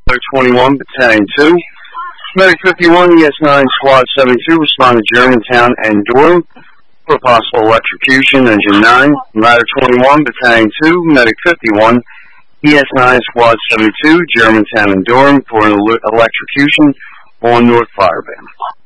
Ladder 21, Battalion 2. Medic 51, ES9, Squad 72, respond to Germantown and Durham for possible electrocution. Engine 9, Ladder 21, Battalion 2, Medic 51, ES9, Squad 72, Germantown and Durham for an electrocution on North Fireband.